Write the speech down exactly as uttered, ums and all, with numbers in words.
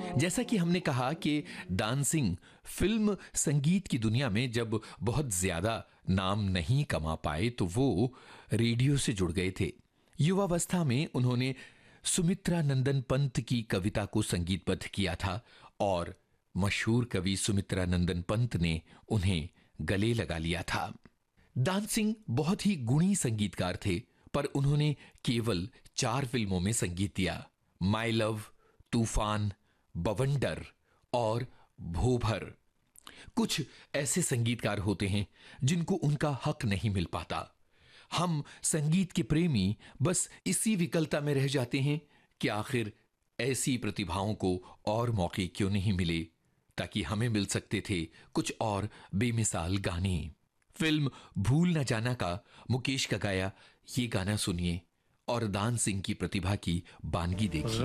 जैसा कि हमने कहा कि दान सिंह फिल्म संगीत की दुनिया में जब बहुत ज्यादा नाम नहीं कमा पाए तो वो रेडियो से जुड़ गए थे। युवावस्था में उन्होंने सुमित्रा नंदन पंत की कविता को संगीतबद्ध किया था और मशहूर कवि सुमित्रा नंदन पंत ने उन्हें गले लगा लिया था। दान सिंह बहुत ही गुणी संगीतकार थे, पर उन्होंने केवल चार फिल्मों में संगीत दिया, माय लव, तूफान, बवंडर और भूभर। कुछ ऐसे संगीतकार होते हैं जिनको उनका हक नहीं मिल पाता। हम संगीत के प्रेमी बस इसी विकलता में रह जाते हैं कि आखिर ऐसी प्रतिभाओं को और मौके क्यों नहीं मिले, ताकि हमें मिल सकते थे कुछ और बेमिसाल गाने। फिल्म भूल न जाना का मुकेश का गाया ये गाना सुनिए और दान सिंह की प्रतिभा की बानगी देखिए।